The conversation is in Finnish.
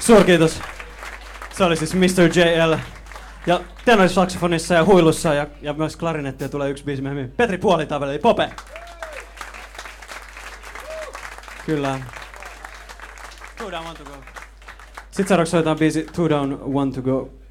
Suurkiitos. Se oli siis Mr. JL. Ja tenorisaksofonissa ja huilussa ja myös klarinettia tulee yksi biisi myöhemmin. Petri Puolitaveli, eli Pope. Kyllä. Two down, one to go. Sitten seuraavaksi soitetaan biisi Two down, one to go.